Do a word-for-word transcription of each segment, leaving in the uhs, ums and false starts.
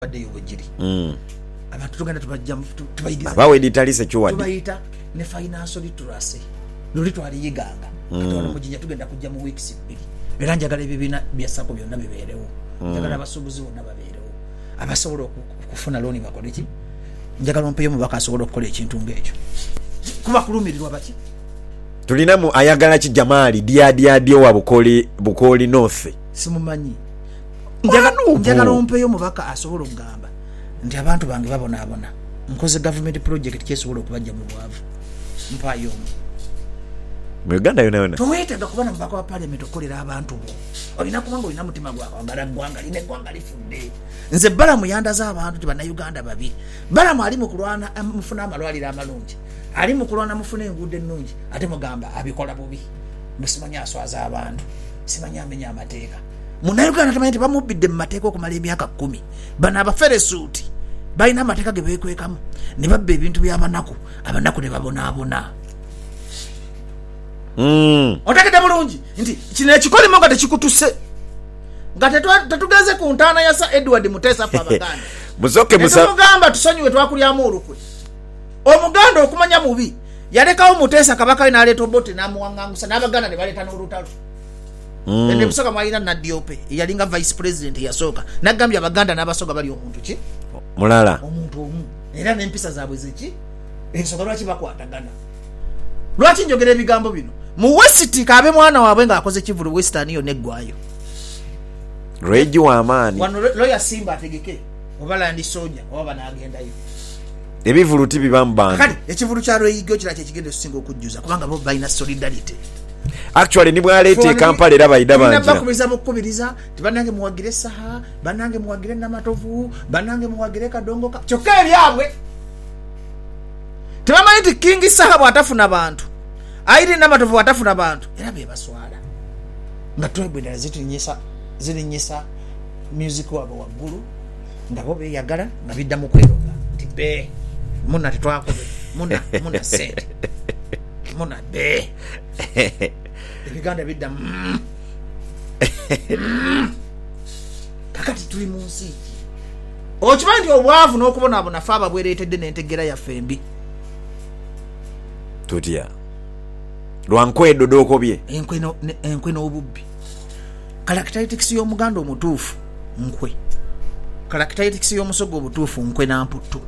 badde yobujiri mm abantu tugenda tubajja tubayigiza bawe ditalise chuwadi tubayita ne financial literacy luli twali yiganga atona mujinya tugenda kujja mu weeks bbiri era njagala ebibina byasako byonna bibeerewo njagala abasuubuzi bonna babeerewo abasobola okufuna looni bakole ki njagala ompeyo mubaka asobola okukola ekintu ng'ekyo kuba kulumirirwa baki tulina mu ayagala ki Jamali dia dia dio wa bukoli bukoli north simumanyi njagala njagala ompeyo mubaka asobola okugamba nti abantu bange babona abona nkoze government project kyesobola okubajja mu bwavu mpayo mu Uganda yona yona tuwetega kubana mubaka wa parliament okolera abantu bo olina kubanga olina mutima gwa kwagala gwanga line gwanga lifudde nze balamu yandaza abantu tibana Uganda babi balamu ali mu kulwana mufuna amalwalira amalungi ali mu kulwana mufuna enguudo ennungi ate mugamba abikola bubi musimanya aswaza abantu simanya amenya amateeka muna Uganda tamanyi bamubidde mu mateeka okumala emyaka kumi bana abafere suuti balina amateeka ge beekwekamu ne babba ebintu by'abanaku abanaku ne babona abona mm otakede bulungi nti kino ekikolimo nga tekikutuse nga tetugeze ku ntaana ya sa Edward Mutesa fa Baganda musoke musa mugamba tusonyiwe twakulyamu olukwe omuganda okumanya mubi yalekawo Mutesa kabaka we n'aleeta obote n'amuwangangusa n'Abaganda ne baleeta n'olutalo mm ene musoka mwalina na Diope yalinga vice president yasooka nagambye Abaganda n'abasoga bali omuntu ki mulala omuntu omu era n'empisa zaabwe ziki ensonga lwaki bakwatagana lwaki njogera ebigambo bino mu West kabe mwana waabwe ng'akoze kivulu Western yo neggwayo Reji wa amani wano lawyer Simba ategeke oba Land Soldier oba banaagendayo ebivuluti bibambanga kale ekivulu kya Reigyo kira kye kigenda okusinga okujjuza kubanga bo balina solidarity actually ni bwalete Kampala era bayida banja bakubiriza mukubiriza tibanange muwagire saha banange muwagire namatovu banange muwagire kadongoka kyokka ebyabwe tebamanyi nti King Saha bw'atafuna bantu ayiri namatovu bw'atafuna bantu era be baswala nga twebwendera zitinyisa zirinyisa music wabo waggulu nga bo beeyagala nga bidda mu kweroga nti be muna tetwakoze muna muna sente muna be ebiganda bidda mm. mm. kakati tuli mu nsi okimanyi nti obwavu n'okubonaabona fe ababwereetedde n'entegera yaffe embi tutya lwankwedo dokobye enkweno enkwe n'obubbi characteristics y'omuganda omutuufu nkwe characteristics y'omusogo obutuufu nkwe namputtu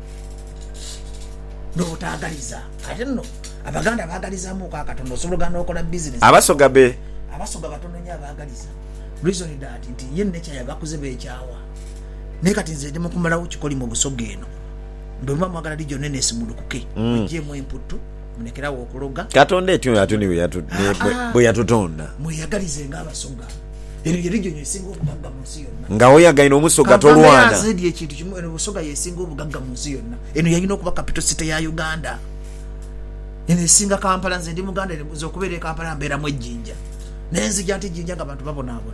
n'obutaagaliza ate nno Abaganda baagalizaamu ko akatondo osobola n'okola business abasoga be abasoga batono nnyo abaagaliza reason that nti ye nature yagakuze beekyawa naye kati nze ndi mu kumalawo kikoli mu busoga eno bwe muba mwagala lijo nene simulukuke mugyeemu emputtu munekerawo okuloga katonda etyo atuni bwe yatutonda mweyagalize ng'abasoga eno ye lijo yesinga obugagga mu nsi yonna nga oyagalina omusoga tolwana zedi ekintu kimu eno busoga yesinga obugagga mu nsi yonna eno yalina okuba capital city ya Uganda ene singa Kampala nze ndi Muganda nze okubeera Kampala mbeera mu ejjinja nenzija nti ejjinja nga abantu babonaabona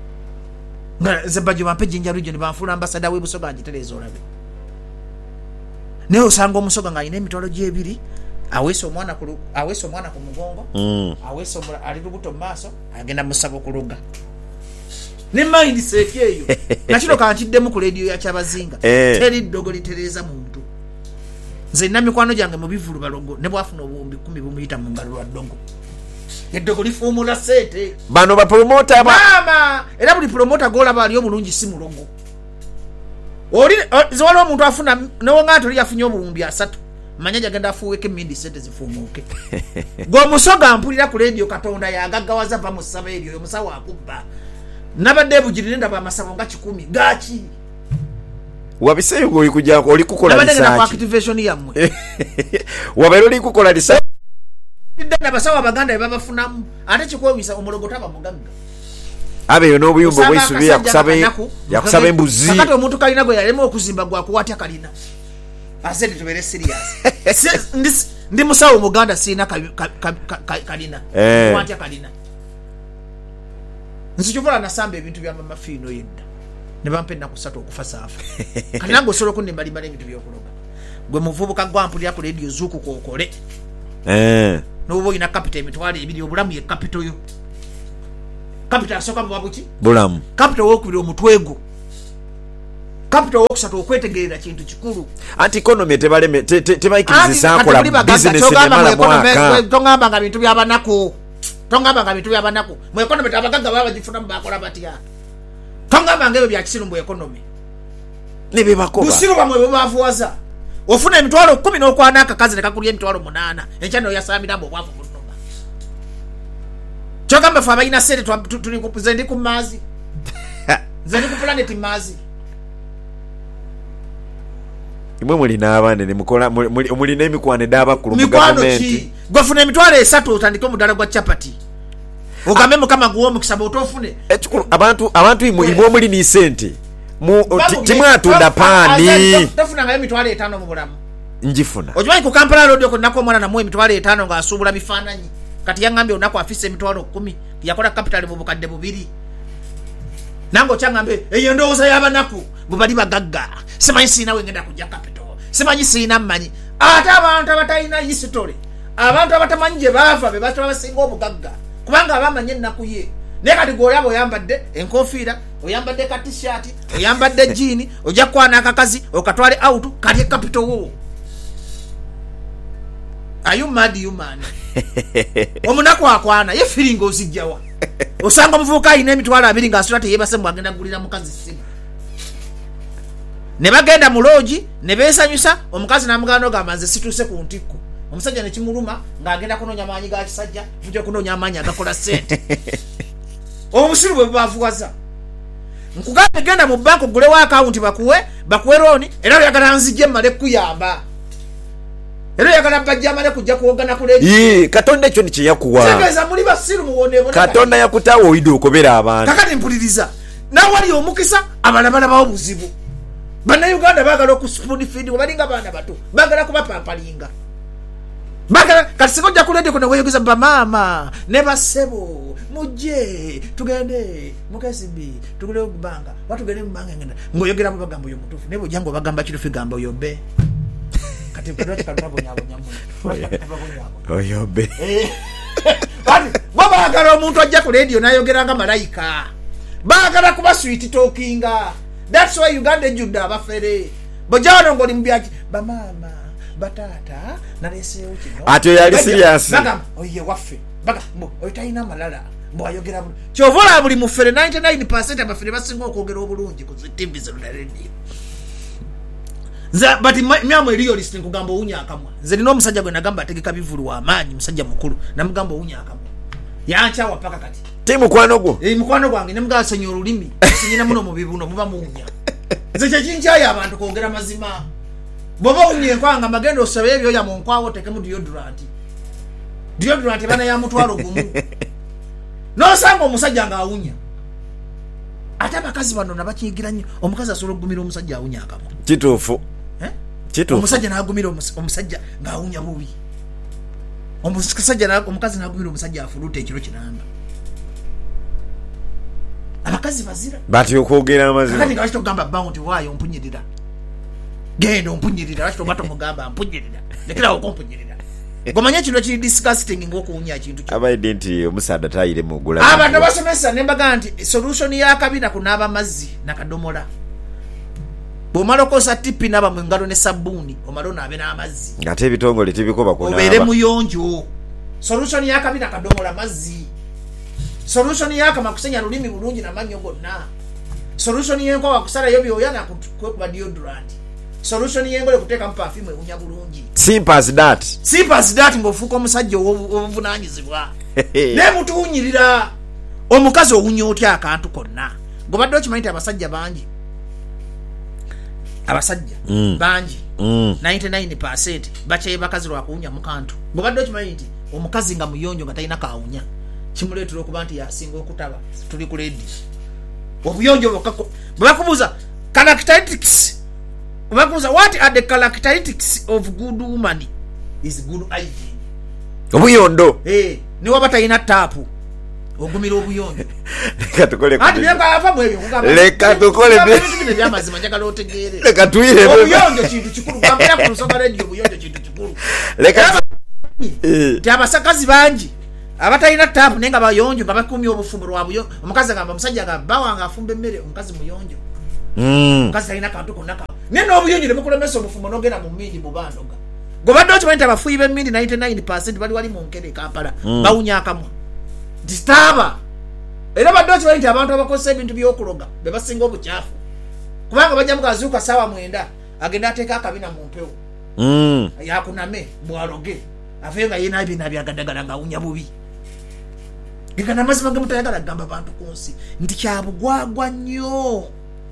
nga nze bajjo bampe ejjinja lujjo ne banfuula ambasada w'ebusoga ngitereeza olabe naye osanga omusoga ng'alina emitwalo gy'ebiri aweesa omwana ku aweesa omwana ku mugongo mm. aweesa ali lubuto mu maaso agenda musaba okuluga ne mindset eyo nakino kankiddemu ku leediyo ya Kyabazinga eh. teri ddogo litereeza muntu nze nina mikwano gyange mu bivulu balogo ne bwafuna obuwumbi kumi bumuyita mu ngalo lwa ddongo eddogo lifuumula sente bano bapromota maama era buli promota golaba ali obulungi si mulogo oli ziwaliwo omuntu afuna newonga toli yafunye obuwumbi asatu manya jagenda afuuweko emindi sente zifuumuuke gweomusoga mpulira ku leediyo Katonda yagaggawaza va mu ssaba eryo omusawo akubba nabadde ebugiri ndaba amasabo nga kikumi gaaki wabiseyo oli kujako oli kukola research nabadde activation yammwe wabairo oli kukola research ndana basawa Abaganda babafunamu ate kikwewisa omulogota bamugagga abeyo n'obuyumba bw'eisubi yakusaba yakusaba embuzi kakati omuntu kalina gwe yalema okuzimba gwa kuwatya kalina azedi tubere serious ndi musawo Muganda sina kalina kuwatya kalina nsikyuvala nasamba ebintu bya mama fiino yedda ne bampe ennaku ssatu okufa saafa kati nange osobola okunnembalimala ebintu by'okuloga gwe muvubuka gwampulira ku leediyo zuuku kookole n'oba olina kapita emitwalo ebiri obulamu ye kapito yo kapita asooka muba buki bulamu kapita wookubira omutwego capital okusatu okwetegerera kintu kikulu anti economy tebaleme tebayikiriza kola business ne mala mwaka tongamba nga bintu byabanaku tongamba nga bintu byabanaku mu economy abagagga baba gifuna bakola batya tongamba ngebe bya kisiru mu economy ne bebakoba busiru bamwe bavuwaza ofuna emitwalo kumi n'okwana akakazi ne kakulya emitwalo munana enkyano yasamira mbo bwavu bunoma kyogamba fa abayina sente tuli kupuzendi ku mazi zeni ku planet mazi imwe mulina abanene mukola mulina emikwane d'abakulu mu government gwafuna emitwalo esatu otandike omudala gwa chapati ogambe mukama guwo mukisaba otofune ekikulu abantu abantu imwe muli ni sente mu timwatunda pani tofuna nga emitwalo etaano mu bulamu njifuna ojimanyi ku Kampala road ko nako omwana namwe emitwalo etaano nga asubula bifaananyi kati yangambye onako afise emitwalo kumi yakola capital mu bukadde bubiri nango changambe eyo ndowooza y'abanaku bubali bagagga simanyi siina wengenda kujja capital simanyi siina mmanyi ate abantu abatalina history abantu abatamanyi gye baava be batu abasinga obugagga kubanga abamanyi ennaku ye naye kati gweolaba oyambadde enkofiira oyambadde ka t-shirt oyambadde jeani ojja kukwana akakazi okatwale out kali capital wo ayu mad human omunaku akwana ye feeling ozijjawa osanga muvuka ine emitwalo abiri nga asula teyebase mu agenda gulira mukazi simu ne bagenda mu lodge ne beesanyusa omukazi namugano gamanze situse ku ntikko omusajja ne kimuluma nga agenda kunonya maanyi ga kisajja vuje kunonya maanyi agakola sente obusiru bwe bavuwaza nkugambe genda mu bank gule wa account bakuwe bakuwe loan era yagala nzije male kuyamba era yagala bajja male kujja kuogana kule ee katonda ekyo ni kyeyakuwa tegeza muli basiru muwone bona katonda yakutawo oyido okobera abantu kakati mpuliriza nawe wali omukisa abalabala bawo buzibu bana Uganda bagala ku spoon feed wabalinga bana bato bagala kuba pampalinga bagala kasiko jja kulede kuna weyogeza ba mama ne basebo muje tugende mukasibi tugule kubanga watu gende mbanga ngenda ngoyogera bagambo yo mutufu nebo jango bagamba kiro figambo yo be kati pedoti kalabo nyabo nyabo oyo be bali baba bagala omuntu ajja ku radio nayogera nga malaika bagala kuba sweet talkinga. That's why Uganda juda abafere bojano ngoli mbyaki ba mama batata nalese ukino atyo yali serious baga oye wafe baga mbo oyitaina malala mbo ayogera bulu kyovola buli mufere ninety-nine percent abafere basinga okwogera obulungi ku T V zero na radio za but myamwe iliyo listening kugamba unya akamwa nze nino omusajja gwe nagamba ategeka bivulu wa amaanyi musajja mukulu namugamba unya akamwa yancha wapaka kati timu kwano gwo eh mukwano gwange ne mga senyo olulimi sinyina muno mu bibuno muba munya nze kyechincha ya abantu kwogera mazima bobo unye kwanga magendo osabe ebyo ya monkwawo teke mu deodorant deodorant bana ya mutwalo gumu no sango omusajja nga awunya ate abakazi bano nabakiyigira nnyo omukazi asobola okugumira omusajja awunya akamo kituufu eh kituufu omusajja n'agumira omusajja nga awunya bubi omusajja na omukazi n'agumira omusajja afuluta ekiro kinamba abakazi bazira bati okwogera amazima kati nga bakito gamba bounty waayo ompunyirira genda ompunyirira bakito bato mugamba mpunyirira lekera okompunyirira gomanya kino kiri disgusting ng'okuwunya kintu kyo abaidde nti omusaada tayire mu gula abantu basomesa ne mbaga nti solution ya kabina kunaaba mazzi nakadomola bw'omala okosa tipi naba mu ngalo ne sabbuuni omala onaabe n'amazzi ng'ate ebitongole tebikoba kunaaba obeere muyonjo solution ya kabina kadomola mazzi solution ya kama kusenya lulimi bulungi na manyo gonna solution yenko wakusala yobi oyana kuba deodorant solution yengo lekuteka mpafimu ewunya bulungi simple as that simple as that ngofuka omusajja obuvunanyizibwa ne mutuunyirira omukazi owunya otya akantu konna gobadde okimanyi nti abasajja bangi abasajja mm. bangi mm. ninety-nine percent bakye bakazi lwakuwunya mu kantu gobadde okimanyi nti omukazi nga muyonjo nga talina kawunya kimuleetera okuba nti yasinga okutaba tuli ku ledi obuyonjo bwebakubuuza characteristics bwebakubuuza what are the characteristics of good woman is good hygiene obuyondo eh ne waba talina taapu ogumira obuyonjo leka tukole ati byanga ava mu ebyo kugamba leka tukole bino byamazima njagala otegeere leka tuyire obuyonjo kintu kikulu gwambira ku nsonga radio obuyonjo kintu kikulu leka ti abasakazi bangi abatalina taapu nenga bayonjo nga bakumya obufumbo lwabwe omukazi agamba omusajja agamba bawanga afumba emmere omukazi muyonjo mm. kasi talina kantu konnaka naye n'obuyonyi ne bukulemesa obufumo n'ogenda mu mmindi bubandoga gobadde okimanyi nti abafuyi b'emmindi ninety-nine percent bali wali mu nkere Kampala mm. bawunya akamwa nti taaba era badde okimanyi nti abantu abakozesa ebintu by'okuloga be basinga obukyafu kubanga bajja mukazuuka saawa mwenda agenda ateeka akabina mu mpewo mm. yakuname bwaloge aveyo nga yena ebina byagadagala ng'awunya bubi gekana mazima ge mutayagala kugamba abantu ku nsi nti kyabugwagwa nnyo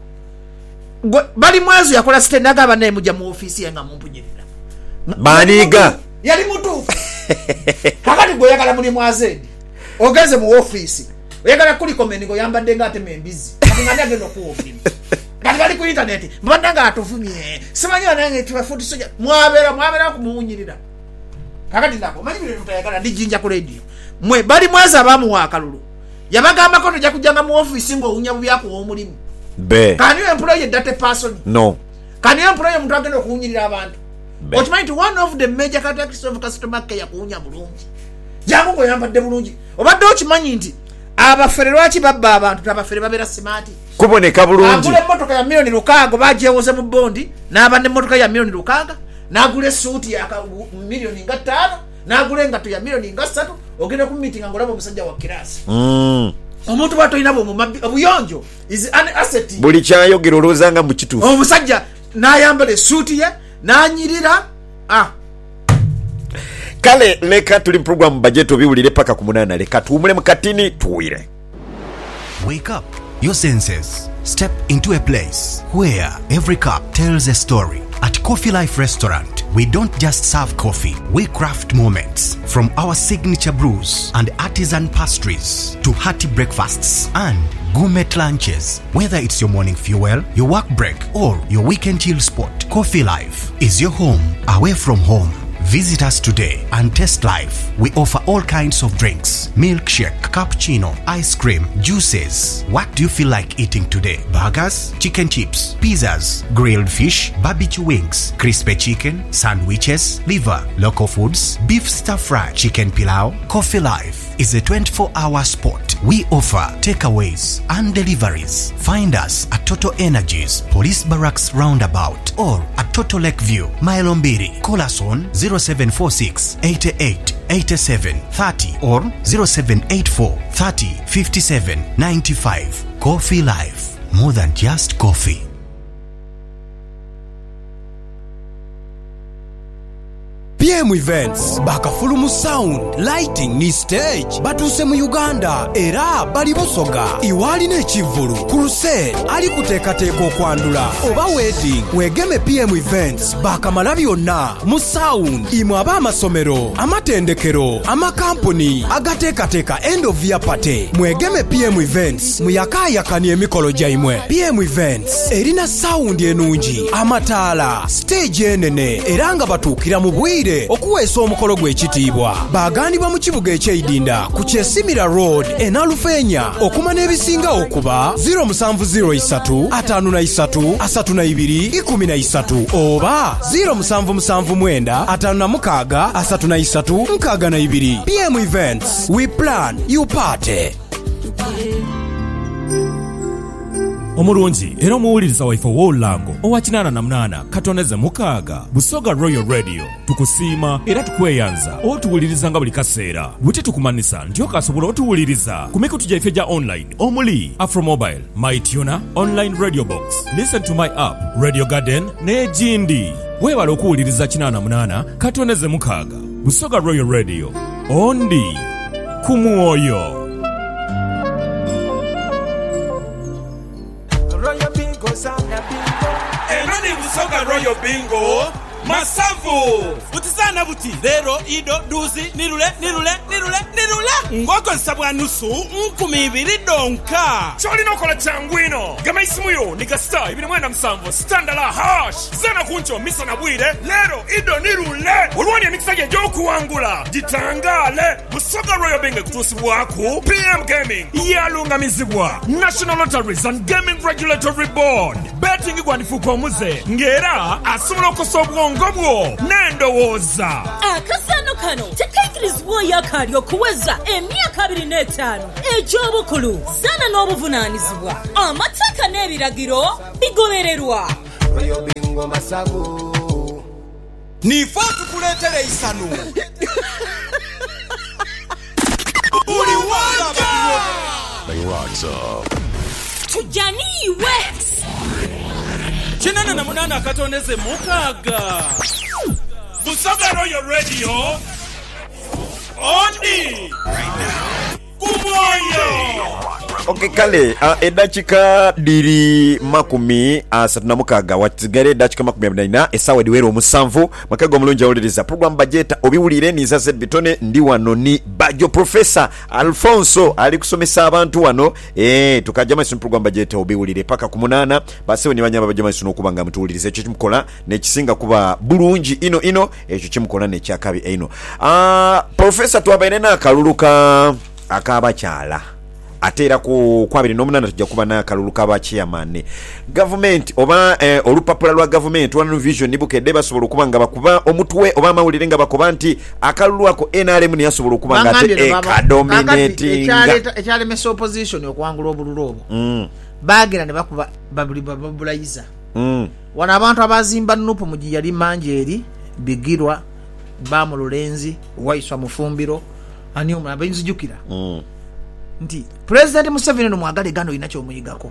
bali mwazo yakola sitenda agamba naye mujja mu ofiisi ye nga mumpunyirira baniga yali mutuufu kakati gweoyagala muli mwazedi ogeze mu ofiisi oyagala kuliko menigo yambadde nga atema embizi ngani agenda okuwofini kati bali ku intaneti mbadde nga atuvumye simanyi wanange tubafuti soja mwabera mwabera kumuwunyirira kakati nako manyi bile tutayagala ndi jinja ku radio mwe bali mwaza abamuwa akalulu yabagamba ko tujja kujjanga mu ofiisi ng'owunya bubi akuwa omulimu be can you employ a data person? No. Can you employ omuntu agenda okuwunyirira abantu? Okimanyi nti one of the major characteristics of customer care yakuwunya bulungi jangu ng'oyambadde bulungi obadde okimanyi nti abafere lwaki babba abantu abafere babeera simaati kuboneka bulungi agula emmotoka ya milioni lukaaga bagyewoze mu bondi n'aba n'emmotoka ya milioni lukaaga n'agula essuuti ya milioni nga ttaano n'agula engatto ya milioni nga ssatu ogenda ku meeting ng'olaba omusajja wa kirasi mm. omuntu bw'atolina bw'omumabbi obuyonjo is an asset buli kyayogera olowooza nga mu kituufu omusajja n'ayambala essuuti ye n'anyirira ah kale leka tuli mu program budget obiwulire paka ku munana leka tuwumule mu katini tuwire. Wake up your senses. Step into a place where every cup tells a story. At Coffee Life Restaurant, we don't just serve coffee, we craft moments. From our signature brews and artisan pastries to hearty breakfasts and gourmet lunches. Whether it's your morning fuel, your work break, or your weekend chill spot, Coffee Life is your home away from home. Visit us today and taste life. We offer all kinds of drinks, milkshake, cappuccino, ice cream, juices. What do you feel like eating today? Burgers, chicken chips, pizzas, grilled fish, barbecue wings, crispy chicken, sandwiches, liver, local foods, beef stir fry, chicken pilau. Coffee Life is a twenty-four hour spot. We offer takeaways and deliveries. Find us at Total Energies, Police Barracks Roundabout, or at Total Lakeview, Mailombiri. Call us on zero seven four six, eight eight, eight seven, three zero or zero seven eight four, thirty, fifty-seven, ninety-five. Coffee Life, more than just coffee. P M Events bakafulumu sound lighting ni stage batuse mu Uganda era bali Busoga iwali n'ekivulu crusade ali kuteekateeka okwandula oba wedding wegeme P M Events bakamala byonna mu sound imwe ab'amasomero amatendekero amakampuni agateekateeka end of year party mwegeme P M Events muyakaayakani emikolo gyaimwe. P M Events erina sound enungi amataala stage enene era nga batuukira mu bwire okuweesa omukolo gw'ekitiibwa. Baagandibwa mu kibuga eky'Eidinda ku Kyesimira Road enalufeenya okuma n'ebisinga okuba zero seven zero three, five three, three two, one three oba zero seven seven nine, five six, three three, six two. P M Events, we plan, you party. omulungi era omuwuliriza waife w'olulango owa kinaana na munaana katoneze mukaaga Busoga Royal Radio tukusiima era tukweyanza otuwuliriza nga buli kaseera bwe tukumanisa nti okasobola otuwuliriza ku mikutu gyaife gya online omuli Afromobile, MyTuner, Online Radio Box, Listen to My App, Radio Garden n'egindi. Weebala okuwuliriza kinaana munaana katoneze mukaaga Busoga Royal Radio ondi ku mwoyo. Busoga Royal Bingo Masavu utizana buti zero ido duzi nirule nirule nirule nirule ngoko nsabwa nusu nkumi ibiri donka choli nokola changwino gama isimuyo nika star ibiri mwenda msamvo standala hash zana kuncho misa na bwire lero ido nirule ulwani ya mikisaje joku wangula jitangale Busoga Royal Bingo kutusi waku P M Gaming yalunga mizibwa National Lotteries and Gaming Regulatory Board betting igwa nifuko muze ngera asumulo kosobwongo bwongo bwo n'endowooza. Akasaano kano tekaikirizibwa yakali okuweza emyaka abiri n'etaano egy'obukulu zana n'obuvunaanyizibwa. Amateeka n'ebiragiro bigobererwa. Bingo Masago Nifo tukuleetere isanu. Uli wanga Tujaniwe kinana na munana akatondeze mukaaga. Busoga Royal Radio Ondi Kumoyo. Okay, kale uh, edakika diri makumi asatu na mukaaga watigare edakika makumi abiri na ina esawa diwero omusanvu makago mulungi awuliriza program budget obiwulire niza Z Bitone ndi wano ni Bajo Professor Alfonso ali kusomesa abantu wano eh tukajama isu program budget obiwulire paka kumunana basewe ni banyama bajama isu nokubanga mtuwulirize ekyo kimukola nekisinga kuba bulungi ino ino ekyo kimukola nekyakabi eno. Ah uh, Professor twabaine na kaluluka akabakyala atera ku kwabiri nomunana tujja kuba na kalulu kaba chairman government oba eh, olupapula lwa government one vision nibukedde basobola okuba nga bakuba omutwe oba amawulire nga bakuba nti akalulu ako N R M ni yasobola okuba nga ate ekadominating ekyale meso opposition okuwangula obululu obwo mm. bagira ne bakuba babuli babulayiza mm. wana abantu abazimba nupo mugi yali manjeri bigirwa bamululenzi waiswa mufumbiro ani omwana bayinzijukira mm. nti President Museveni no mwagale gano inacho omuyigako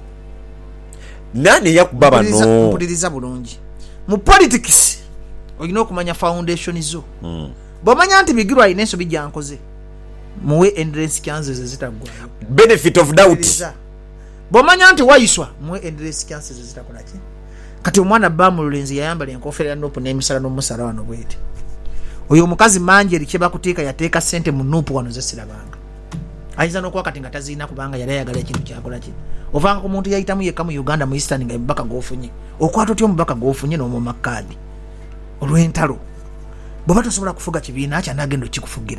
nani yakubaba no mpuliriza bulungi mu politics oyina okumanya foundation zo mm. bomanya nti bigirwa inenso bijjankoze muwe endurance chances zitagwa benefit of doubt bomanya nti waiswa muwe endurance chances zitakola ki kati omwana bamululenzi yayambala enkofera nopo n'emisala n'omusala wano bwete oyo omukazi manje licheba kuteeka yateeka sente mu nupu wano zesirabanga aiza no kwa kati nga tazina kubanga yali ayagala ekintu kyakola ki ovanga ku muntu yayitamu yeka mu Uganda mu Eastern nga mbaka gofunye okwato tyo mbaka gofunye no mu makadi olwentalo baba tosobola kufuga kibiina acha nagendo kikufugira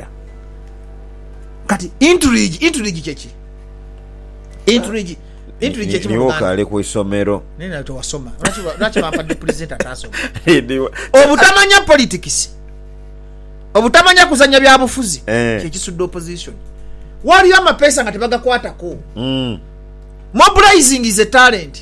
kati intrigue intrigue chechi intrigue intrigue chechi niwo kale ku isomero nina to wasoma nachi nachi bapa de president atasoma obutamanya politics obutamanya kuzanya byabufuzi eh. Kyekisudde opposition wali ama pesa nga tebagakwata ko mm. mobilizing is a talent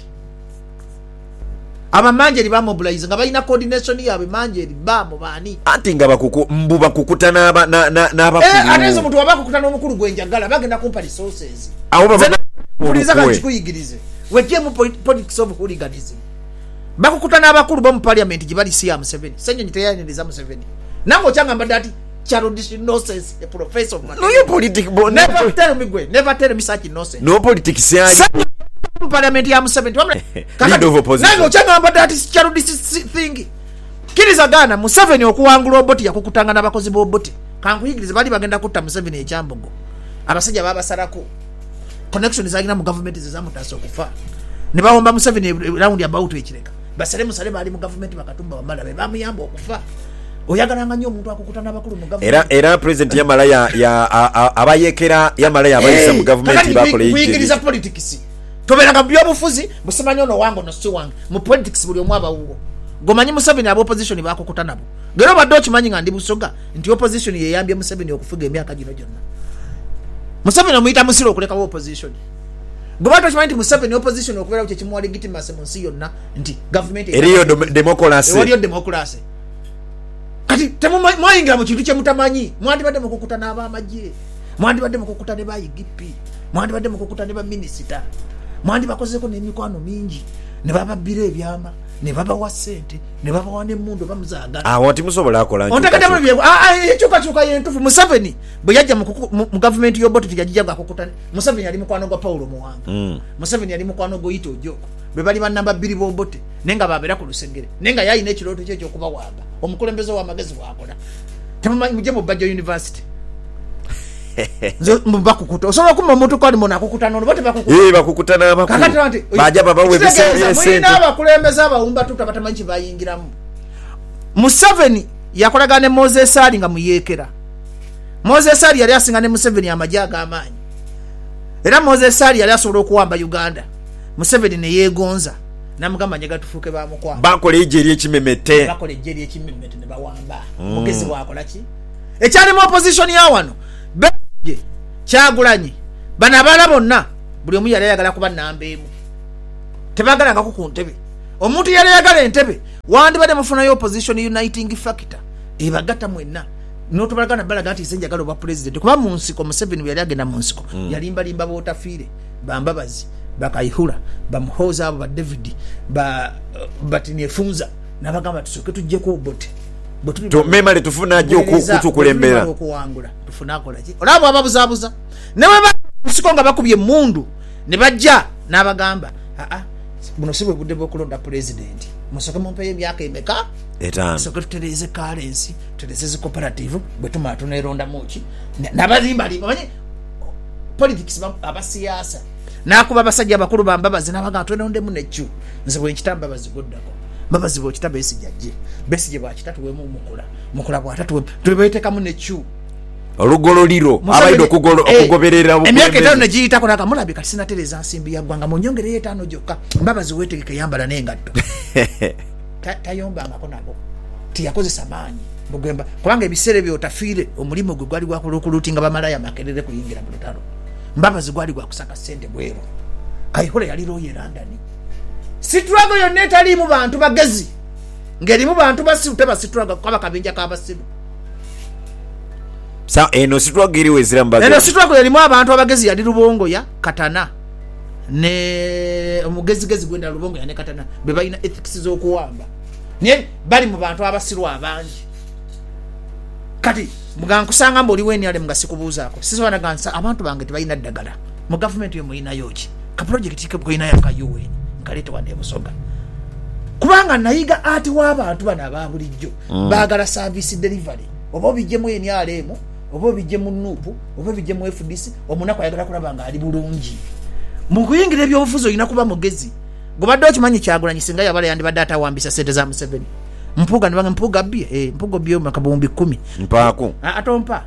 aba manjeri ba mobilizing nga balina coordination yabe manjeri ba mu bani anti nga bakuku mbu bakukutana aba na na, na bakulu eh anezo mtu abakukutana omukulu gwenjagala bagenda kumpa resources aho baba puliza kachikuyigirize weje mu politics of hooliganism bakukutana abakulu ba mu parliament gibali C M seven senyo nyiteyane ndiza mu seven nango changa mbadati childish nonsense a professor of no you politics bo never tell me gwe never tell me such nonsense no politics ya parliament ya mu seven wamna lead of opposition nango changa mbadati childish thing kiriza gana mu seven okuwangula oboti yakukutanga nabakozi bo oboti kankuyigirize bali bagenda kutta mu seven ekyambogo abasajja baba sarako connections agina mu government zezamutaso kufa ne bawomba mu seven round about ekireka basale musale bali mu government bakatumba wamala be bamuyamba okufa oyagalanga nnyo omuntu akukutana abakulu mu government era era president ya malaya ya abayekera ya malaya abayisa mu government bakole yiki kuingiriza politics toberanga byobufuzi busimanyo no wango no si wango mu politics buli omwaba uwo gomanyi mu seven abo opposition bakukutana nabo gero baddo kimanyi nga ndi busoga nti opposition ye yambye mu seven okufuga emyaka gino gyonna mu seven omuyita musiro okuleka opposition gobato kimanyi nti mu seven opposition okubera ku kyekimwa legitimacy mu nsi yonna nti government eriyo democracy eriyo democracy kati temu mwayingira mu kintu kye mutamanyi mwandi badde mukukutana abamajje mwandi badde mukukutana bayigipi mwandi badde mukukutana ba minister mwandi bakozeko n'emikwano mingi ne baba bire ebyama ne baba wa sente ne baba wane mundu bamuzaga ah wati musobola akola nti ontakade mu bye ah ah ekyuka kyuka yentufu mu seven bwe yajja mu government yoboti tijajja gakukutana mu seven yali mukwano gwa Paulo Muwanga mm. mu seven yali mukwano go Ito Joko be bali ba namba two bo bote nenga babera ku lusengere nenga yayi ne kiroto kye kyo kuba wanga omukulembeze wa magezi wakola tamamanyi muje mu Bajo University zo mbakukuta osobola kuma muntu kwali mona akukutana ono bote bakukutana eh bakukutana abakulu baja baba we bise sente abakulembeze abawumba tuta batamanyi bayingiramu mu seven yakolaga ne Moses Ali nga muyekera Moses Ali yali asinga ne mu seven amajaga amanyi era Moses Ali yali asobola okuwamba Uganda mu seven ne yegonza namugamba njagala tufuuke bamukwa bakola ejje ery'ekimemete bakola ejje ery'ekimemete ne bawamba mugezi wakola ki ekyalimu opposition ya wano Besigye Kyagulanyi bano abaala bonna buli omu yali ayagala kuba namba emu tebagalangako ku ntebe omuntu yali ayagala entebe wandibadde mufunayo opposition uniting factor ebagatta mwenna notubalagana balaga nti nze njagala oba president kuba mu nsiko Museveni bwe yali agenda mu nsiko mm. yalimbalimba bootafiire bambabazi bakaihura bamuhoza abo ba David ba batinefunza nabagamba tusoke tujjeko obote to memale tufuna ajjo kutukulembera okuwangula tufuna kola ki olabo ababuzabuza ne baba nsiko nga bakubye mundu ne bajja nabagamba a a buno sibwe budde bokulonda president musoke mumpe emyaka emeka etano soke tutereze currency tutereze cooperative bwe tuma tuneronda muki nabalimba limba manye politics abasiyasa nakuba basajja bakulu bambabazi nabaga twendonde mu nechu nze bwe nkitamba bazigoddako babazi bwe kitaba esijajje besije bwa kitatu we mu mukula mukula bwa tatu tubeteka mu nechu olugololiro abayido okugolo okugoberera bu emyaka etano ne giyita ko naka mulabika sinatereza nsimbi ya gwanga mu nyongere etano jokka mbabazi wetegeke yambala nengatto tayomba ngako nabo tiyakozesa maanyi bugwemba kubanga ebisere byo tafiire omulimo gwe gwali gwa kulukulutinga bamalaya makerere kuyingira mu lutalo mbabazi gwali gwa kusaka sente bwero kayihole yali roye London sitrago yonna etali mu bantu bagezi ngeri mu bantu basiru teba sitrago kwaba kabinja kabasiru sa eno sitrago iri wezira mbaga eno sitrago yali mu abantu abagezi yali Lubongo ya Katana ne omugezi gezi gwenda Lubongo ya ne Katana be balina ethics z'okuwamba ne bali mu bantu abasiru abangi kati mugankusanga mboli weni ale mugasikubuzaako sisowana gansa abantu bange tebalina ddagala mu government yo mulina yoki ka project ke bwina ya ka U N kalete wane Busoga kubanga nayiga ati w'abantu bana ababulijjo mm. bagala service delivery obo bijje mu eni alemo obo bijje mu nupu obo bijje mu F D C omunako ayagala kulabanga ali bulungi mu kuyingira ebyobufuzi oyina kuba mugezi gobadde okimanyi Kyagulanyi singa yabala yandi badata wambisa sente za Museveni mpuga nibange mpuga bie eh mpugo bie makabumbi kumi mpako atompa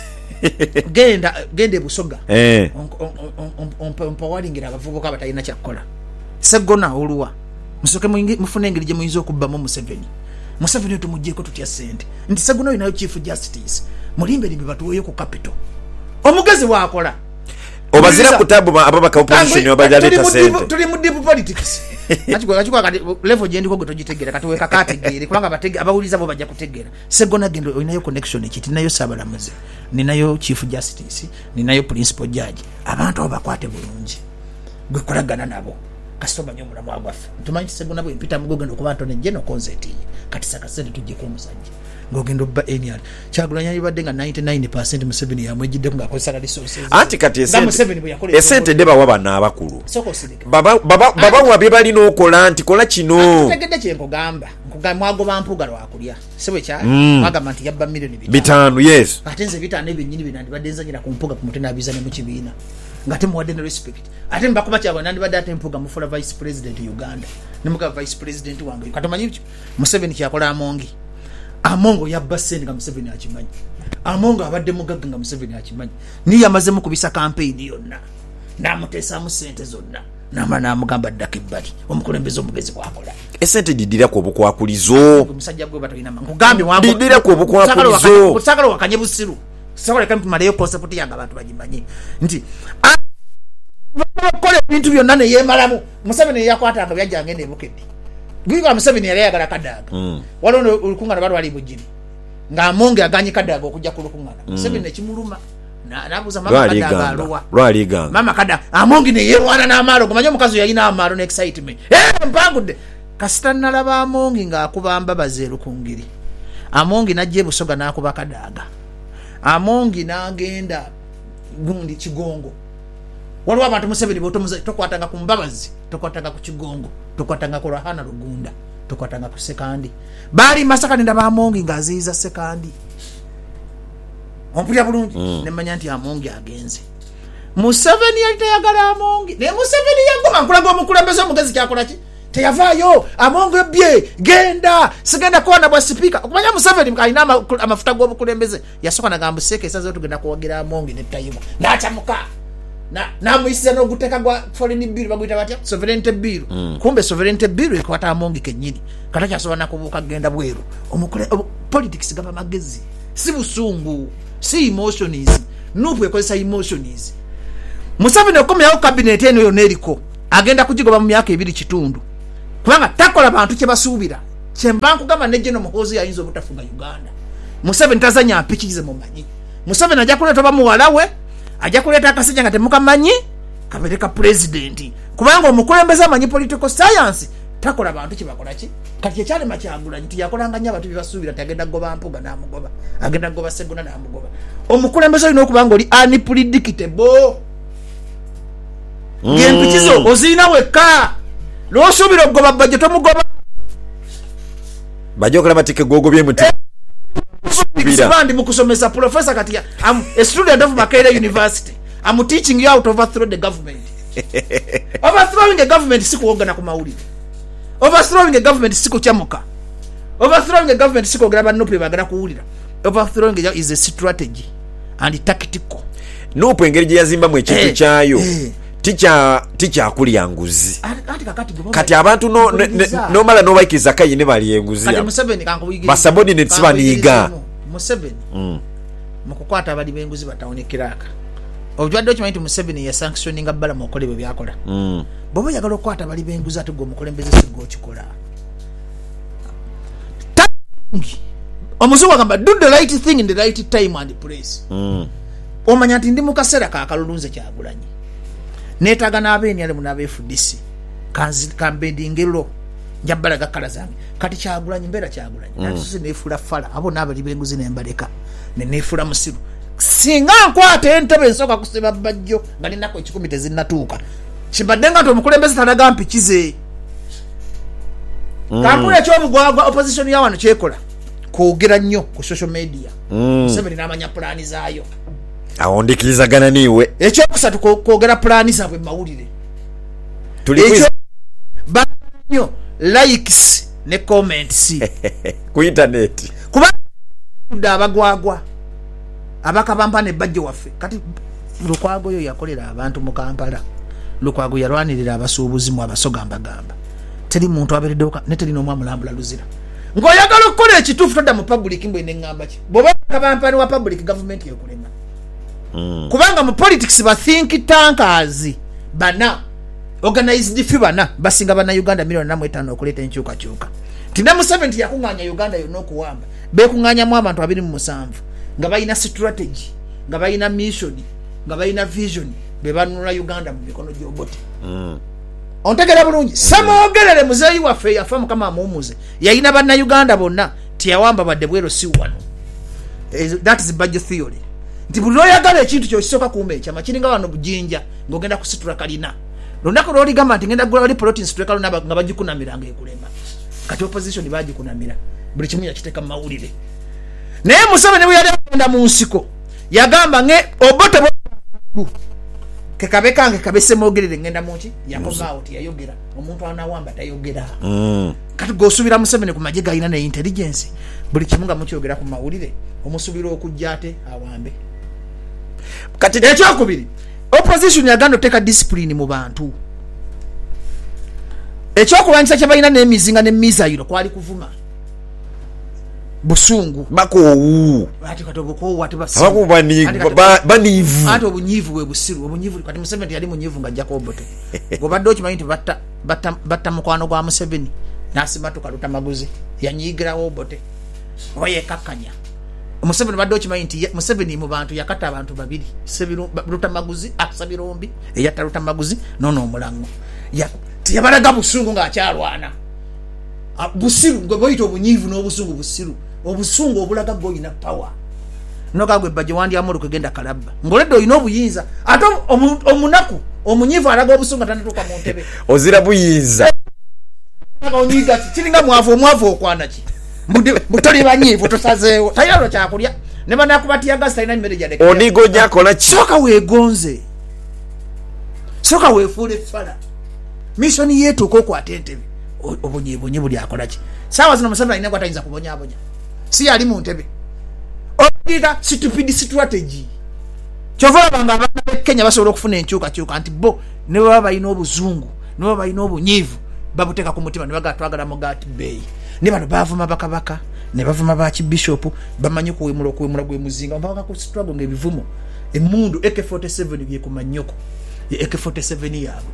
genda gende Busoga eh on on walingira abavubuka batalina kyakola segona oluwa musoke mufune engeri gye muyinza okubba mu Museveni Museveni tumujjeko tutya sente nti segona inayo chief justice mulimbe limbe batuweyo ku capital omugezi wakola obazira kutabu ababaka opposition abajaleta sente tuli mu deep politics achiko achiko kati level je ndiko gotojitegera kati weka kategere kubanga batege abawuliza bo bajja kutegera segona gendo inayo connection ekiti nayo sabalamuze ninayo chief justice ninayo principal judge abantu abakwate bulungi gwe kolagana nabo kasoma nyo mulamu agwafe tumanyi segona bwe mpita mugogendo kuba Antone General concert kati saka sente tujje ku musajja ngogendo ba enial Kyagulanyi yibadde nga ninety-nine percent Museveni yamwejidde nga akozesa resources ati kati esente esente deba wabana abakulu baba baba baba wabye bali nokola anti kola kino tegedde kye nkugamba nkugamba mwagoba mpuga lwakulya sebwe kya mwagamba nti yabba milioni bitano yes ate nze bitano ebinyini binandi badde nzanyira ku mpuga ku mutena abiza ne mu kibiina ngate muwadde ne respect ate mbakuba kyabwe nandi badde ate mpuga mufula vice president Uganda ne muka vice president wange katomanyi Museveni kyakola amongi Amongo yabba sente nga Museveni akimanyi Amongo abadde mugagga nga Museveni akimanyi ni yamaze mu kubisa campaign yonna namutesa mu sente zonna nama namugamba ddaka ebbali omukulembeze omugezi bwakola esente didira ku obukwakulizo omusajja gwe batolina nkugambe wangu didira ku obukwakulizo kusagala wakanye busiru sagala kampi maleyo concept yanga abantu bagimanyi nti bakole bintu byonna ne yemalamu Museveni yakwata nga byajja ngende bukedde Gwiga Museveni yali yagala kadaga. Mm. Walono ulukungana bado wali mujini. Nga Amonge aganye kadaga okujja kulukungana. Mm. Museveni ne kimuluma. Na nabuza mama kadaga aluwa. Rwali ganga. Mama kada Amonge ne yerwana na amalo. Kumanyo mukazi yalina amalo ne excitement. Eh mpangude. Kasitana laba Amonge nga akubamba bazero kungiri. Amonge najje Busoga na akuba kadaga. Amonge nagenda gundi kigongo. Waliwo abantu Museveni botomuza tokwatanga ku mbabazi, tokwatanga ku kigongo, tokwatanga ku Rahana Rugunda, tokwatanga ku sekandi. Bali Masaka ndaba Amonge ngaziza sekandi. Ompulya bulungi mm. ne manya nti Amonge agenze. Museveni yali tayagala Amonge. Ne Museveni yagoma nkulaga omukulembeze omugezi kyakola ki? Teyavaayo Amonge bye genda sigenda kuona bwa speaker. Okumanya Museveni mkaina amafuta g'obukulembeze yasoka na gambu seke sazo tugenda kuwagira Amonge ne tayiwa. N'achamuka na namuyisiza n'oguteka gwa foreign bill baguyita batya sovereignty bill mm. kumbe sovereignty bill ekwata amongi kennyini kata kyasobola nakubuuka kgenda bweru omukule politics gaba magezi si busungu si emotions nupu ekozesa emotions Museveni okomyawo cabinet eno yonna eriko agenda kugigoba mu myaka ebiri kitundu kubanga takola bantu kye basuubira kyemba nkugamba ne General Muhoozi yayinza obutafuga Uganda. Museveni tazanya mpikize mu manyi. Museveni ajja kuleeta bamuwala we ajja kuleeta akasajja nga temukamanyi kabereka president kubanga omukulembeze amanyi political science takola bantu kye bakola ki kati ekyali makyagula nti yakolanga nnyo abantu bye basuubira tagenda goba mpuga n'amugoba agenda goba Seguna n'amugoba. Omukulembeze olina okuba nga oli unpredictable. Ngempikizo ozina wekka lw'osuubira okugoba bajje tomugoba bajja okola matike gogobye muti bandi mukusomesa professor kati I'm a student of Makerere University. I'm teaching you how to overthrow the government. Overthrowing a government siku ogana ku mawulire. Overthrowing a government siku kyamuka. Overthrowing a government siku ogana banope bagana kuwulira. Overthrowing is a strategy and tactical. Nopo engeri gye yazimba mu ekintu kyayo ticha ticha akulya nguzi kati abantu no no mala no bayikiza kayi ne bali enguzi kati Museveni kankubigira basubordinates baniiga Museveni mm mukukwata abali benguzi batawonekiraka obujwadde okimanyi Museveni ya sanctioning abbala mu okole bwe byakola mm bobo yagala okukwata abali benguzi ate go mukulembeze sigo okikola omuzungu agamba do the right thing in the right time and place mm omanya nti ndi mu kaseera ka kalulunze kyagulanyi netaga n'abeeni ali munabe F D C kanzi kambendingero njabala gakala zange kati kyagulanyi mbera kyagulanyi mm. Nasuze nefula fala abo n'abali benguzi nembaleka ne nefula musiru singa nkwate entebe nsoka kusiba bajjo nga ninako ekikumi tezinnatuuka kibadde nga omukulembeze talaga mpikize mm. Kampuni ekyobugwagwa opposition ya wano kyekola kwogera nnyo ku social media mm. Museveni n'amanya pulaani zaayo awondikirizagana niwe ekyokusatu kwogera pulaani zaabwe mawulire tulikwiza banyo likes ne comments ku internet kuba abagwagwa abakabamba ne bajje waffe kati Lukwago yo yakolera abantu mu Kampala Lukwago yalwanirira abasuubuzi mu abasogamba gamba teri muntu abereddewo ne teri n'omwa mulambula luzira ng'oyagala okukola ekituufu todda mu public mbwe ne ngamba ki bw'oba kabampani wa public government yekulema mm. Kubanga mu politics ba think tankers bana organized fi bana basinga bana Uganda milioni namu etaano okuleta enkyuka kyuka tina mu seventy yakunganya Uganda yonna okuwamba bekunganya mu abantu abiri mu musanvu nga bayina strategy nga bayina mission nga bayina vision be banula Uganda mu mikono gy'obote mm. Ontegera bulungi samogerere muzeyi waffe yafamu kama amumuze yayina bana Uganda bonna tiyawamba badde bwero si wano. That is budget theory. Nti buli oyagala ekintu kyo kisoka kumecha makiringa wano bujinja ngogenda kusitura kalina lonako loli gamba nti ngenda gula oli protein situra kalina nga bagikunamiranga ekulema kati opposition bagikunamira buli kimu yakiteka mawulire naye Museveni ne yali agenda mu nsiko yagamba nge obote bo ke kabekange kabese mogerere ngenda munki yakoma out yayogera omuntu anawamba tayogera mm. Kati gosubira Museveni ku majega ina ne intelligence buli kimu nga mukyogera ku mawulire omusubira okujjate awambe kati ekyokubiri opposition yaganda oteka discipline mu bantu ekyokulwanyisa kye balina n'emizinga n'emizayiro kwali kuvuma busungu bakoowu ati kati obukoowu ati baniivu ati obunyiivu bwe busiru obunyiivu kati Museveni yali munyiivu nga ajjako obote gobadde okimanyi nti batta batta batta mukwano gwa Museveni n'asimatuka Lutamaguzi yanyiigirawo obote oba yekakkanya Museveni badde okimanyi nti Museveni mu bantu yakata abantu babiri Sebiru Lutamaguzi asabirombi eyatta Lutamaguzi nono omulango ya tiyabalaga busungu nga akyalwana busiru gwe boyita obunyiivu n'obusungu busiru obusungu obulaga goyina power nokagwe bajje wandi amuru kugenda kalabba ngoledde oyina obuyinza ate omunaku omunyiivu alaga obusungu atanatuuka mu ntebe ozira buyinza onyiga kiringa mwavu omwavu okwanaki mutoli banyiivu tosazeewo tayalo kyakulya ne banakubatiya gasi talina mmere gyadeka onigo nyakola ki soka weegonze soka weefuule fala missoni yeetuuka okwata entebe obunyiibunyi buli akola ki saawa zino Museveni alina gwatayinza kubonyaabonya si yali mu ntebe obuyita stupid strategy kyova abanga abaana Kenya basobola okufuna enkyukakyuka nti bo ne baba balina obuzungu ne baba balina obunyiivu babuteeka ku mutima ne bagala twagala Mogati Bay ne bano baavuma bakabaka ne bavuma ba Bishop bamanyi kuwemula okuwemula gwe muzinga mpaka ku struggle ng'ebivumo emundu A K forty-seven bye ku manyoko ye A K forty-seven yaabwe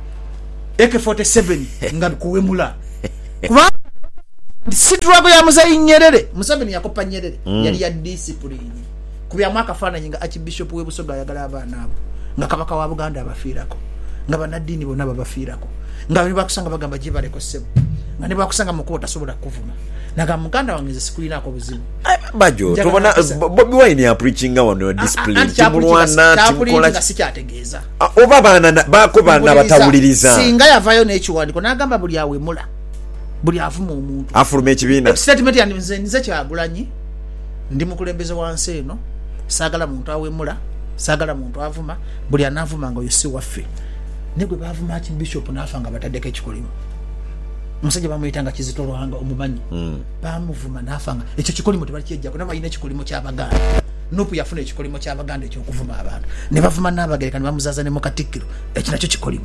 A K forty-seven nga kuwemula kuba struggle ya Musayi Nyerere Museveni yakopa Nyerere mm. yali ya discipline kubya mwaka fana nyinga Archbishop we Busoga yagala abana abo nga kabaka wa Buganda abafirako nga banadini bonna babafirako nga bali bakusanga bagamba jibale ko sebo nga ne bakusanga mukota sobola kuvuma naga muganda wangize sikulina ko buzibu bajo tubona Bobi Wine ya preaching wano discipline timulwana timola sikyategeeza oba bana bako bana batawuliriza singa yavayo n'ekiwandiko nagamba buli awemula buli avuma omuntu afuluma ekibiina statement yange nze nze kyagulanyi ndi mukulembeze wansi eno sagala muntu awemula sagala muntu avuma buli anavuma ngo yosi waffe negwe bavuma ati Bishop nafanga batadeka ekikolimo musajja bamuyitanga Kizito Lwanga omumanyi mm. bamuvuma nafanga ekyo kikolimo tebalikijja kuna bayina ekikolimo ky'Abaganda nupu yafuna ekikolimo ky'Abaganda ekyo okuvuma abantu ne bavuma n'Abagereka ne bamuzaza ne Mukatikiro ekyo nakyo kikolimo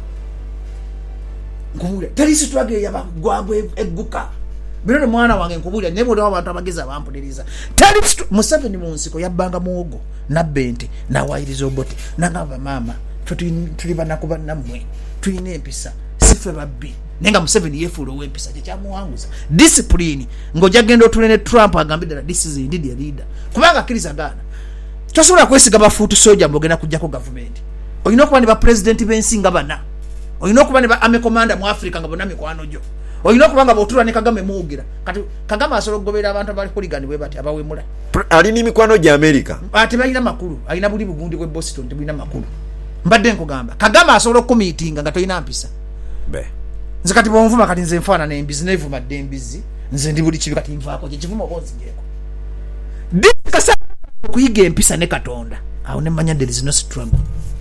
nkubule talisi twage yabagwagwe egguka bino mwana wange nkubule ne buli abantu abageza bampuliriza talisi Museveni mu nsiko yabbanga muogo na bente na wayirizo bote nangava mama tuli banakuba namwe tulina empisa sife babbi nenga Museveni yefulo wempisa kyamuwanguza discipline ngoja gendo tulene Trump agambide na this is indeed a leader kubanga kiriza gana tosobola kwesiga bafutu soja mbogena kujja ko government oyino kuba ne ba president bensinga bana oyino kuba ne ba army commander mu Africa nga bonna mikwano jo oyino kuba nga botura ne Kagame mugira kati Kagame asolo gobera abantu abali hooligan bwe bati abawemula ali ni mikwano gya America ati balina makulu alina buli bugundi kwe Boston tebulina makulu mbadde nkugamba Kagame asolo kumitinga nga toyina mpisa be nze kati bonvuma kati nze mfana ne mbizi nevu madde embizi nze ndi buli kibi kati nvaako kye kivumo bonzigeko dikasa kuyiga empisa ne Katonda awo ne manya there is no struggle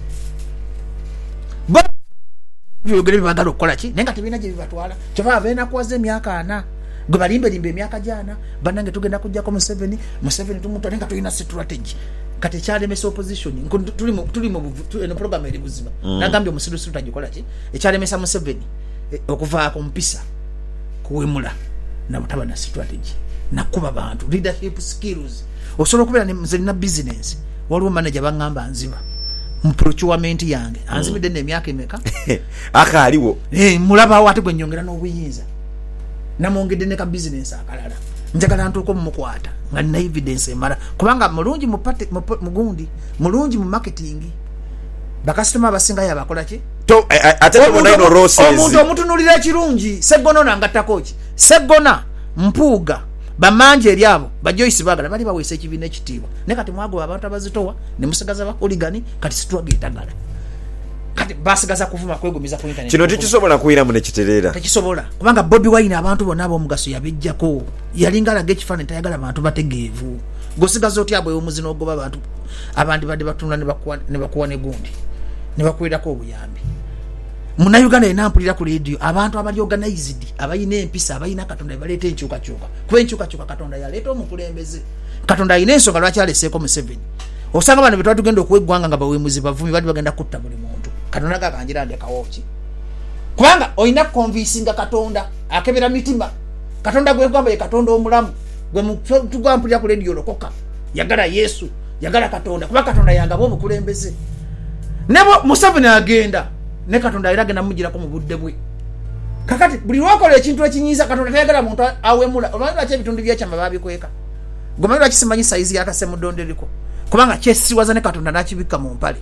ba byogere bibagala okukola ki nenga tebina gye bibatwala kyova avena kwaze emyaka ana gwe balimbe limbe emyaka jana banange tugenda kujja ko Museveni Museveni tumuto nenga tulina strategy kati kyalemesa opposition tuli mu tuli mu eno program eri buzima mm. nagambye omusiru siru gikola ki ekyalemesa Museveni okuva ku mpisa kuwemula na mutaba na strategy na kuba bantu leadership skills osobola kubera ne mzalina business waliwo manager bangamba nziba mu procurement yange anzibide mm. ne myaka emeka akaliwo eh mulaba wate gwe nyongera n'obuyinza namongedde ne ka business akalala njagala ntuko mukwata nga na evidence emara kubanga mulungi mu pate mugundi mulungi mu marketing bakasitoma abasinga yabakola ki to ate tubona ino roses omuntu omutunulira kirungi segono nangatako ki segona mpuuga bamanje eryabo bajoyisi bagala bali bawese ekibina ekitiibwa ne kati mwago abantu abazitowa ne musigaza ba hooligan kati situage etagala kati basigaza kuvuma kwegumiza ku internet kino tekisobola kuira mu nekiterera tekisobola kubanga Bobi Wine abantu bonna abomugaso yabejjako yalingala ng'ekifaananyi tayagala abantu bategeevu gosigaza otya bwe omuzino ogoba abantu abandi badde batunda ne bakuwa ne bakuwa ne gundi ne bakwirako obuyambi muna Uganda enampulira ku radio abantu abali organized abayina empisa abayina Katonda baleta enkyuka kyuka kuba enkyuka kyuka Katonda yaleeta omukulembeze Katonda ayina ensonga lwaki aleseeko Museveni osanga bano betwa tugenda okuweggwanga nga bawemuzi bavumi bali bagenda kutta buli muntu Katonda gakanjira ndekawo ki kubanga oyina convincing Katonda akebera mitima Katonda gwe gwamba ye Katonda omulamu gwe tugampulira ku radio lokoka yagala Yesu yagala Katonda kuba Katonda yangabo obukulembeze nebo Museveni agenda ne Katonda era agenda mujira ko mu budde bwe kakati buli lwakola ekintu ekinyiza Katonda tayagala muntu awemula olwanda kye bitundu byekyama babikweka gomero akisimanyi saizi yakase mudonderiko kubanga kyesiwaza ne Katonda nakibika mu mpale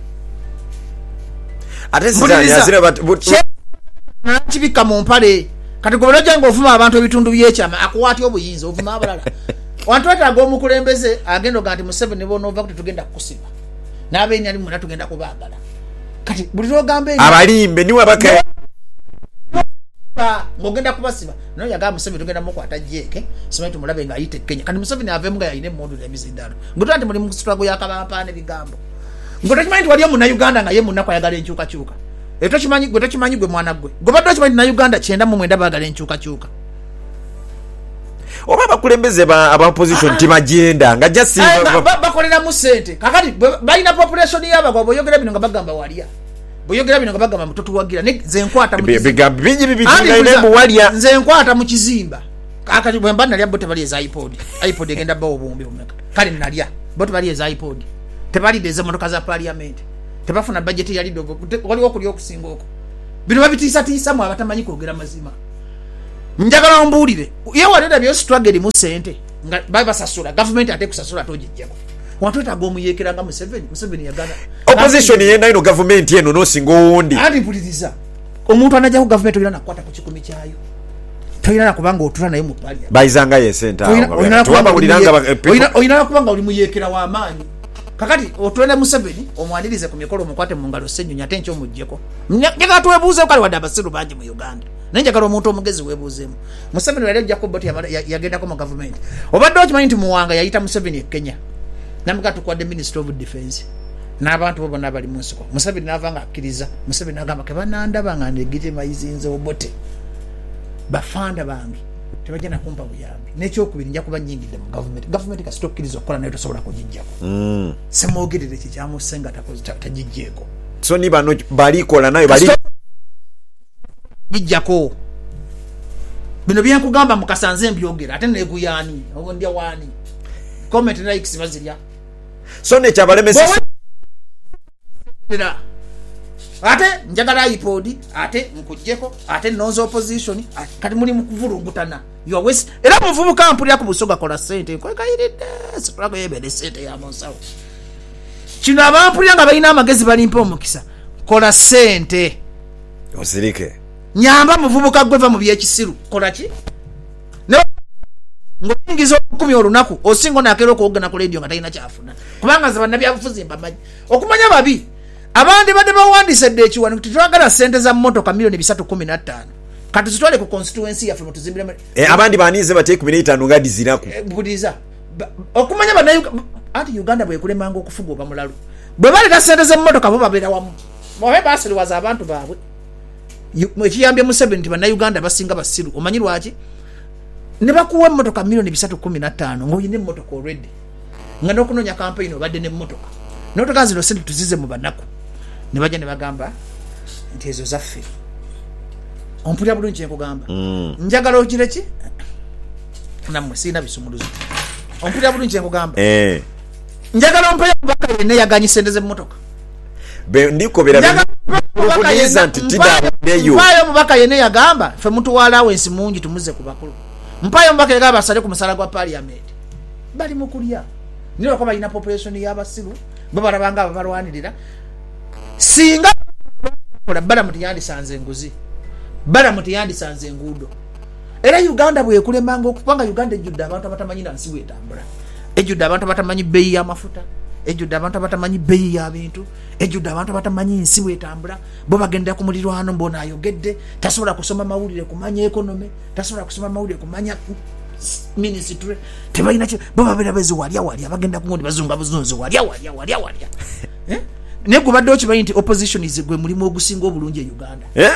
ate zidani azira bat nakibika mu mpale kati gomero jango ovuma abantu ebitundu byekyama akwati obuyinza ovuma abalala wantu atago omukulembeze agendo ganti Museveni bono ova kuti tugenda kukusiba nabeni ali muna tugenda kubagala kati buli logambe abalimbe niwe baka ngogenda kubasiba no yaga Museveni tugenda mukwata jeke simanyi tumulabe nga ayite Kenya kandi Museveni avemu nga yine module emizindalo ngoto ati muri mu struggle yakabapane bigambo ngoto kimanyi wali mu na Uganda nga ye munna kwa yagala enchuka chuka eto kimanyi ngoto kimanyi gwe mwana gwe gobadde kimanyi na Uganda kyenda mu mwenda bagala enchuka chuka oba abakulembeze aba opposition tibagenda nga just bakolera mu sente kakati balina population y'abagwa boyogera bino nga bagamba walya boyogera bino nga bagamba mutotuwagira nze nkwata mu kizimba bingi bibitinga ine mu walya nze nkwata mu kizimba kakati bwe mbana lya bote bali eza iPod iPod egenda bawo bombe omeka kale nalya bote bali eza iPod tebali deze motoka za parliament tebafuna budget yali dogo wali okuli okusinga oko bino babitiisa tiisa mu abatamanyi kwogera mazima njagala ombulire ye walera byo struggle mu sente nga baba sasula government ate kusasula tojijjako watu tago omuyekera nga Museveni Museveni yagana opposition yenda ino government yeno no singo wundi ati pulitiza omuntu anaja ku government oyina nakwata ku kikumi kyayo toyina kubanga otula naye mu pali bayizanga ye sente awo tuwamba buliranga oyina oyina kubanga oli muyekera wa amaanyi kakati otwenda Museveni omwanirize ku mikolo mukwate mu ngalo sennyunya ate nkyo mujjeko njagala tuwebuuze kale wadde abasiru bangi mu Uganda naye njagala omuntu omugezi weebuuzeemu Museveni yali ajja kuboti yagendako mu government obadde okimanyi nti Muwanga yayita Museveni e Kenya namuga tukwadde Minister of Defence n'abantu bo bonna bali mu nsiko Museveni n'ava nga akkiriza Museveni n'agamba ke banandaba nga negite mayizinze obote bafanda bange tebajja nakumpa buyambi n'ekyokubiri nja kuba nnyingidde mu government government kasita okkiriza okukola naye tosobola kugijjako semwogerere kikyamusenga tagijjeeko so ni bano balikola nayo bali gijjako bino byenkugamba mukasanze mbyogera ate neeguyani obo ndya wani comment na likes bazirya so ne kyabalemesi ate njagala iPod ate nkujjeko ate nozo opposition kati muli mukuvurungutana you are waste era muvubuka mpulira ku Busoga kola sente kwekayiride sikulako yebede sente ya monsawo kino abampulira nga balina amagezi balimpa omukisa kola sente osirike nyamba muvubuka gweva mu byekisiru kola ki ne ngoyingiza okumi olunaku osingo nakero okugana ku radio nga talina kyafuna kubanga zaba nabyabufuzi mbamanyi okumanya babi abandi badde bawandisedde ekiwano nti twagala sente za mmotoka milioni bisatu kumi na ttaano kati zitwale ku constituency yaffe mutuzimbire eh, abandi banize bate kumi na ttaano nga diziraku eh, budiza okumanya bana ati Uganda bwe kulemanga okufuga oba mulalu bwe baleta sente za mmotoka bo babeera wamu bwe basiriwaza abantu baabwe ekiyambye Museveni nti bana Uganda basinga basiru omanyi lwaki ne bakuwa emmotoka milioni bisatu kumi na ttaano ng'oyina emmotoka already nga n'okunoonya campaign obadde n'emmotoka n'otoka zino sente tuzize mu banaku ne bajja ne bagamba nti ezo zaffe ompulira bulungi kyenkugamba mm. njagala ogire ki nammwe siina bisumuluzo ompulira bulungi kyenkugamba eh. njagala ompeya mubaka yenna yaganye sente z'emmotoka ndikobera mpayo mubaka yenna yagamba ffe mutuwa allowance mungi tumuze ku bakulu mpayo mubaka yagamba basale ku musala gwa parliament bali mu kulya nilo kwa balina population y'abasiru bo barabanga abalwanirira singa kola bala muti yandi sanze nguzi bala muti yandi sanze ngudo era Uganda bwe kulemanga okupanga Uganda ejjudde abantu abatamanyi nansi wetambula ejjudde abantu abatamanyi beyi y'amafuta ejjudde abantu abatamanyi beyi y'abintu ejjudde abantu abatamanyi nsi wetambula bo bagenda ku mulirwano mbona ayogedde tasobola kusoma mawulire kumanya economy tasobola kusoma mawulire kumanya ministry tebalina ki bo babera bezi walya walya bagenda kungondi bazunga buzunzo walya walya walya walya eh ne gubadde okimanyi nti opposition izigwe mulimo ogusinga obulungi e Uganda eh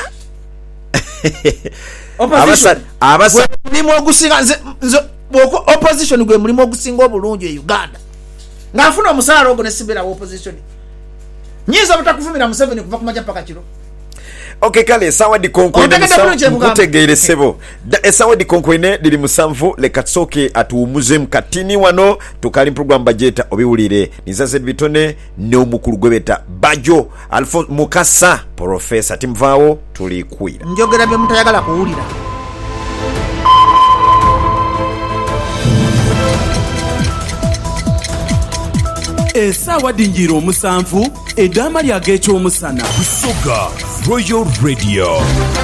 opposition abasa mulimo ogusinga nzo opposition gwe mulimo ogusinga obulungi e Uganda ngafuna omusala ogo ne sibera opposition nyiza butakuvumira Museveni kuva kumaja paka kiro. Okay kale sawa di konkwene mutegeere sebo esawa di konkwene liri musanvu leka tsoke atuumuze mkatini wano tukali program budget obiwulire nizaze bitone ne omukulu gwebeta Bajo Alphonse Mukasa professor timvaawo tuli kwira njogera bye mutayagala kuwulira. Esawa dinjiro musanvu edama lyagekyo omusana Busoga Royal Radio.